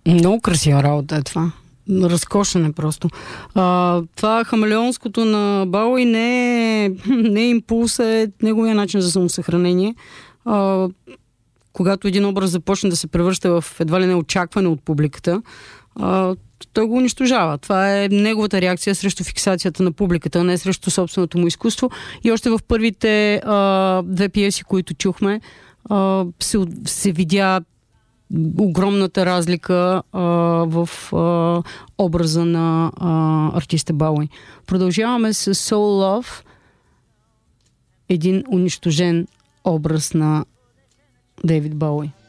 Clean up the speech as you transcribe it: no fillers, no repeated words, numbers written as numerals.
Много красива работа е това. Разкошен е просто. Това хамелеонското на Бауи не е импулс, е неговия начин за самосъхранение. Когато един образ започне да се превръща в едва ли не очакване от публиката, той го унищожава. Това е неговата реакция срещу фиксацията на публиката, не срещу собственото му изкуство. И още в първите две пиеси, които чухме, се видя огромната разлика в образа на артиста Бауи. Продължаваме с Soul Love, един унищожен образ на Дейвид Бауи.